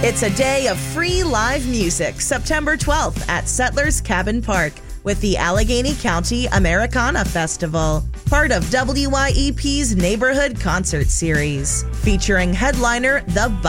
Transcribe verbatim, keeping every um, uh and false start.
It's a day of free live music, September twelfth at Settlers Cabin Park with the Allegheny County Americana Festival, part of W Y E P's Neighborhood Concert Series, featuring headliner The